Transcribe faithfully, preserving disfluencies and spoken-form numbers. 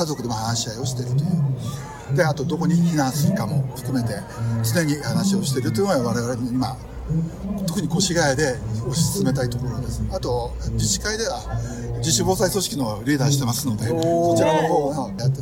家族でも話し合いをしているという。で、あとどこに避難するかも含めて常に話をしているというのが我々の今、特に越谷で推し進めたいところです。あと自治会では自主防災組織のリーダーしてますので、そちらの方をやって